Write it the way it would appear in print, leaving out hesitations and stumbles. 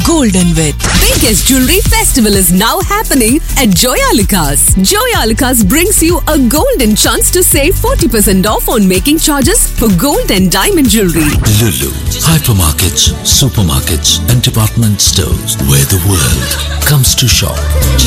golden width. Biggest jewelry festival is now happening at Joyalukas. Joyalukas brings you a golden chance to save 40% off on making charges for gold and diamond jewelry. Lulu, hypermarkets, supermarkets and department stores where the world comes to shop.